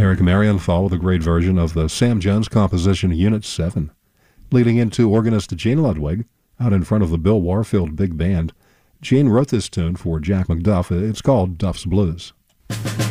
Eric Marienthal with a great version of the Sam Jones composition Unit 7. Leading into organist Gene Ludwig, out in front of the Bill Warfield Big Band. Gene wrote this tune for Jack McDuff. It's called Duff's Blues.